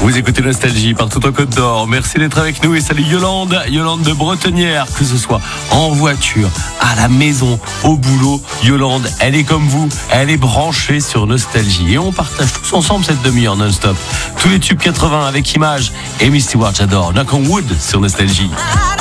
Vous écoutez Nostalgie partout en Côte d'Or. Merci d'être avec nous et salut Yolande de Bretonnière, que ce soit en voiture, à la maison, au boulot. Yolande, elle est comme vous, elle est branchée sur Nostalgie et on partage tous ensemble cette demi-heure non-stop. Tous les tubes 80 avec Image et Misty Ward, j'adore. Knock on Wood sur Nostalgie.